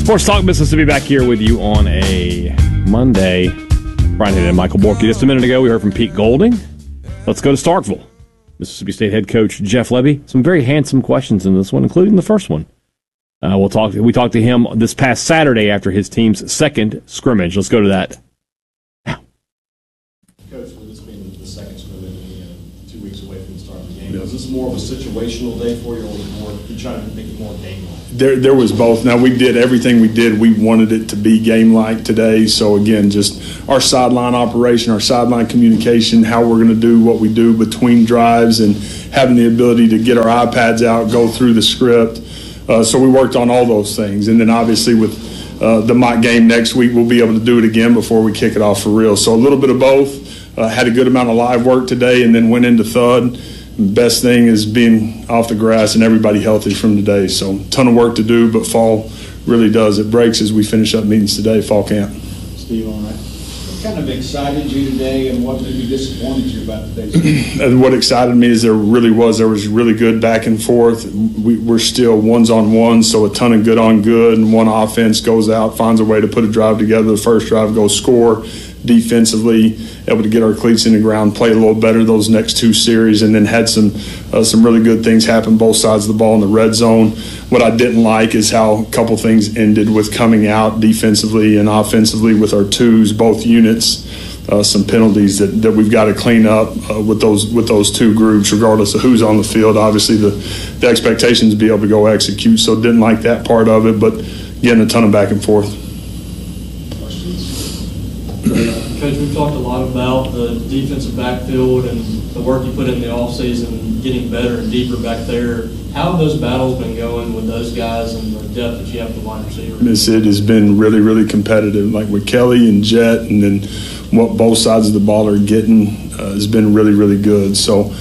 Sports Talk Mississippi back here with you on a Monday. Brian Hayden and Michael Borky. Just a minute ago, we heard from Pete Golding. Let's go to Starkville. Mississippi State head coach Jeff Lebby. Some very handsome questions in this one, including the first one. We talked to him this past Saturday after his team's second scrimmage. Let's go to that now. Coach, with this being the second scrimmage, 2 weeks away from the start of the game, is this more of a situational day for you, or you trying to make it more game-like? There was both. Now, we did everything we did. We wanted it to be game-like today. So, again, just our sideline operation, our sideline communication, how we're going to do what we do between drives and having the ability to get our iPads out, go through the script. So we worked on all those things. And then, obviously, with the mock game next week, we'll be able to do it again before we kick it off for real. So a little bit of both. Had a good amount of live work today and then went into Thud. Best thing is being off the grass and everybody healthy from today. So ton of work to do, but fall really does. It breaks as we finish up meetings today, fall camp. Steve, all right. What kind of excited you today and what maybe disappointed you about today's game? And what excited me is there was really good back and forth. We're still ones on one, so a ton of good on good, and one offense goes out, finds a way to put a drive together. The first drive goes score. Defensively, able to get our cleats in the ground, play a little better those next two series, and then had some really good things happen both sides of the ball in the red zone. What I didn't like is how a couple things ended with coming out defensively and offensively with our twos, both units. Some penalties that we've got to clean up with those two groups, regardless of who's on the field. Obviously, the expectation is to be able to go execute, so didn't like that part of it, but getting a ton of back and forth. Coach, we've talked a lot about the defensive backfield and the work you put in the offseason, getting better and deeper back there. How have those battles been going with those guys and the depth that you have at the wide receiver? It has been really, really competitive, like with Kelly and Jet, and then what both sides of the ball are getting has been really, really good. So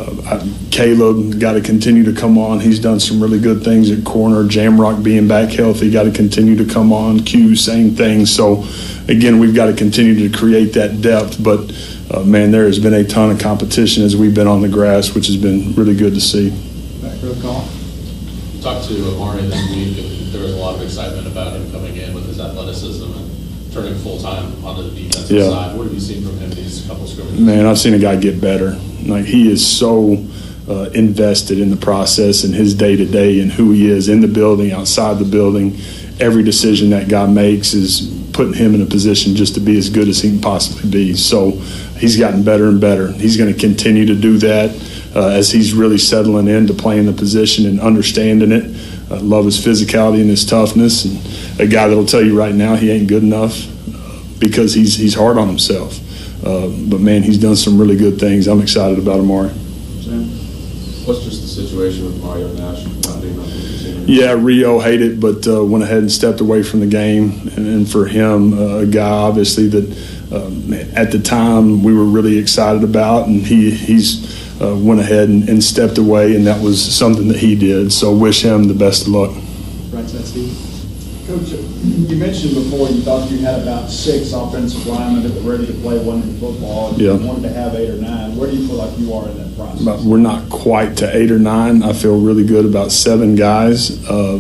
Caleb got to continue to come on. He's done some really good things at corner. Jamrock being back healthy, got to continue to come on. Q, same thing. So, again, we've got to continue to create that depth. But, man, there has been a ton of competition as we've been on the grass, which has been really good to see. Back row call. You talked to Amari this week. There was a lot of excitement about him coming in with his athleticism and turning full-time onto the defensive side. What have you seen from him these couple scrimmages? Man, I've seen a guy get better. Like, he is so invested in the process and his day-to-day and who he is in the building, outside the building. Every decision that guy makes is putting him in a position just to be as good as he can possibly be. So he's gotten better and better. He's going to continue to do that as he's really settling into playing the position and understanding it. I love his physicality and his toughness, and a guy that'll tell you right now he ain't good enough because he's hard on himself. But, man, he's done some really good things. I'm excited about Amari. What's just the situation with Mario Nash not being on the team? Yeah, Rio hated it, but went ahead and stepped away from the game. And for him, a guy obviously that at the time we were really excited about, and he's went ahead and stepped away, and that was something that he did. So wish him the best of luck. Right side, Steve. Coach, you mentioned before you thought you had about 6 offensive linemen that were ready to play one-day football. And you wanted to have 8 or 9. Where do you feel like you are in that process? But we're not quite to 8 or 9. I feel really good about 7 guys.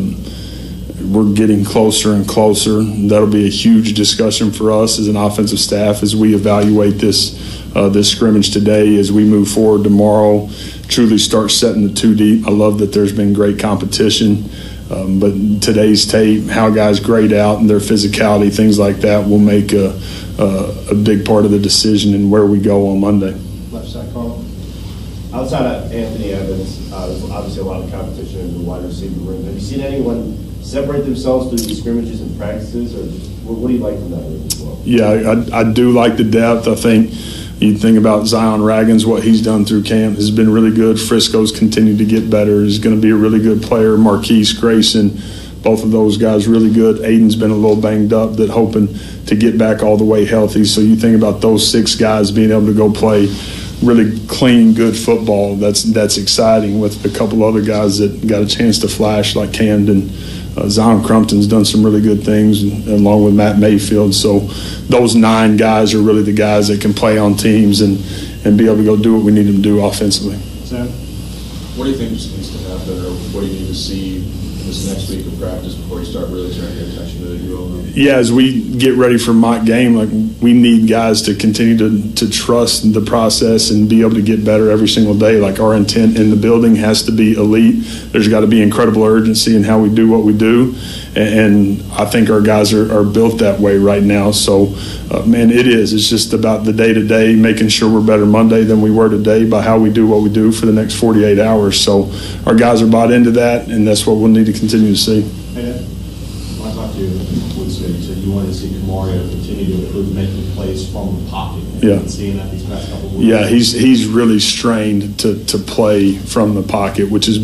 We're getting closer and closer. That'll be a huge discussion for us as an offensive staff as we evaluate this scrimmage today, as we move forward tomorrow, truly start setting the 2 deep. I love that there's been great competition. But today's tape, how guys grade out and their physicality, things like that, will make a big part of the decision and where we go on Monday. Left side, Carl. Outside of Anthony Evans, there's obviously a lot of competition in the wide receiver room. Have you seen anyone separate themselves through these scrimmages and practices, or what do you like from that room as well? Yeah, I do like the depth. I think you think about Zion Raggins, what he's done through camp has been really good. Frisco's continued to get better. He's going to be a really good player. Marquise Grayson, both of those guys really good. Aiden's been a little banged up, that hoping to get back all the way healthy. So you think about those 6 guys being able to go play really clean, good football. That's exciting, with a couple other guys that got a chance to flash, like Camden. Zion Crumpton's done some really good things, along with Matt Mayfield. So those 9 guys are really the guys that can play on teams and be able to go do what we need them to do offensively. Sam, what do you think just needs to happen, or what do you need to see in the this next week of practice before you start really turning your attention to your own? Yeah, as we get ready for mock game, like we need guys to continue to trust the process and be able to get better every single day. Like our intent in the building has to be elite. There's got to be incredible urgency in how we do what we do, and I think our guys are built that way right now. So, man, it's just about the day-to-day, making sure we're better Monday than we were today by how we do what we do for the next 48 hours. So our guys are bought into that, and that's what we'll need to continue to see. Hey, Ed, when I talked to you Wednesday, you said you wanted to see Kamario continue to improve making plays from the pocket. Yeah. Been seeing that these past couple of weeks. Yeah, he's really strained to play from the pocket, which is